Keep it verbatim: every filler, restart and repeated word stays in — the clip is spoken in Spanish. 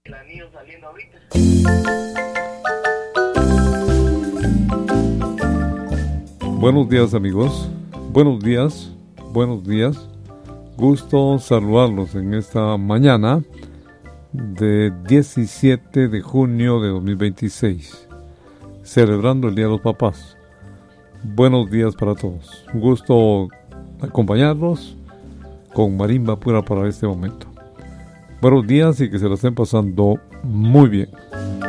que la han ido saliendo ahorita. Buenos días, amigos. Buenos días. Buenos días. Gusto saludarlos en esta mañana de diecisiete de junio de dos mil veintiséis, celebrando el Día de los Papás. Buenos días para todos. Un gusto acompañarlos con marimba pura para este momento. Buenos días y que se la estén pasando muy bien.